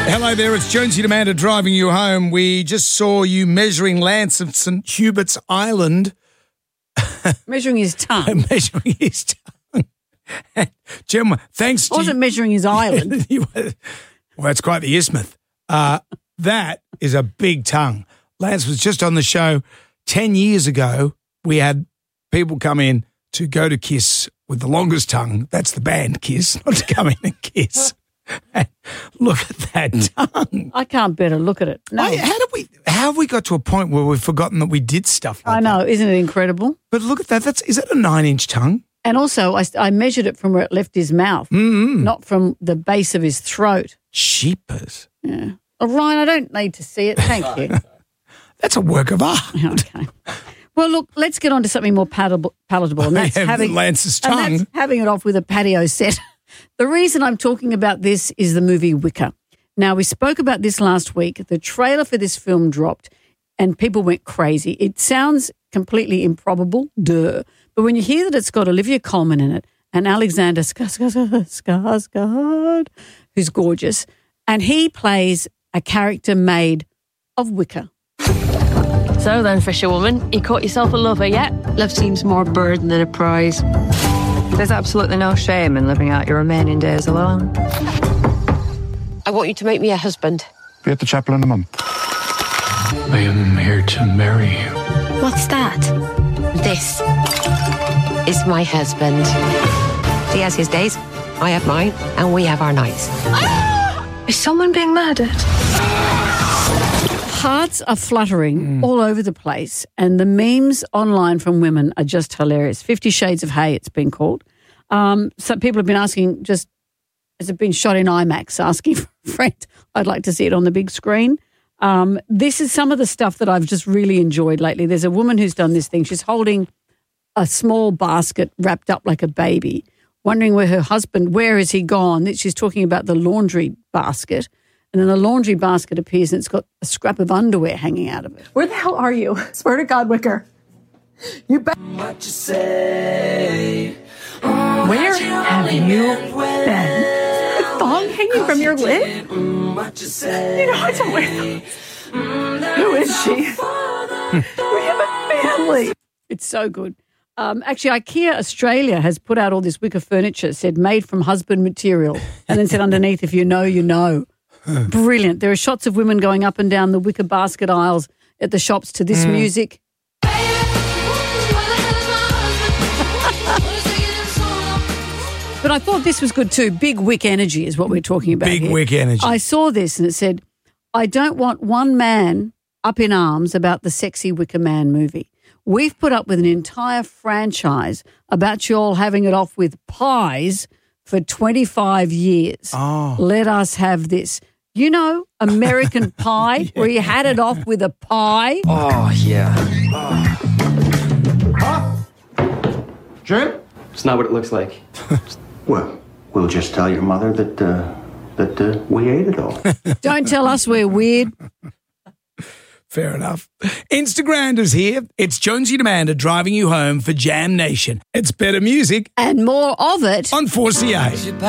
Hello there, it's Jonesy and Amanda driving you home. We just saw you measuring Lance of St Hubert's Island. Measuring his tongue. Measuring his tongue. Gemma, thanks to I wasn't measuring his island. Well, that's quite the isthmus. That is a big tongue. Lance was just on the show 10 years ago. We had people come in to go to Kiss with the longest tongue. That's the band Kiss, not to come in and kiss. Look at that tongue. I can't bear to look at it. No. How have we got to a point where we've forgotten that we did stuff like I know, that? isn't it incredible? But look at that. Is that a 9-inch tongue? And also, I measured it from where it left his mouth, not from the base of his throat. Sheepers. Yeah. Oh, Ryan, I don't need to see it. Thank you. That's a work of art. Okay. Well, look, let's get on to something more palatable, and that's having Lance's tongue. And that's having it off with a patio set. The reason I'm talking about this is the movie Wicker. Now, we spoke about this last week. The trailer for this film dropped and people went crazy. It sounds completely improbable, but when you hear that it's got Olivia Colman in it and Alexander Skarsgård, who's gorgeous, and he plays a character made of wicker. So then, fisherwoman, you caught yourself a lover yet? Love seems more a burden than a prize. There's absolutely no shame in living out your remaining days alone. I want you to make me a husband. Be at the chapel in a month. I am here to marry you. What's that? This is my husband. He has his days, I have mine, and we have our nights. Is someone being murdered? Hearts are fluttering all over the place, and the memes online from women are just hilarious. 50 Shades of Hay, it's been called. So people have been asking, just has it been shot in IMAX, asking for a friend, I'd like to see it on the big screen. This is some of the stuff that I've just really enjoyed lately. There's a woman who's done this thing. She's holding a small basket wrapped up like a baby, wondering where her husband, where has he gone? She's talking about the laundry basket. And then the laundry basket appears and it's got a scrap of underwear hanging out of it. Where the hell are you? Swear to God, Wicker. You bet. What you say? Where have you been? A thong hanging from your lid? You know I don't wear those. Who is she? We have a family. It's so good. Actually, IKEA Australia has put out all this wicker furniture, said made from husband material, and then said underneath, if you know, you know. Brilliant. There are shots of women going up and down the wicker basket aisles at the shops to this music. But I thought this was good too. Big wick energy is what we're talking about. Big here. wick energy. I saw this and it said, I don't want one man up in arms about the Sexy Wicker Man movie. We've put up with an entire franchise about you all having it off with pies for 25 years. Oh. Let us have this. You know, American Pie, where you had it off with a pie. Oh, yeah. Jim? It's not what it looks like. Well, we'll just tell your mother that we ate it all. Don't tell us we're weird. Fair enough. Instagram's here. It's Jonesy and Amanda driving you home for Jam Nation. It's better music And more of it on 4CA.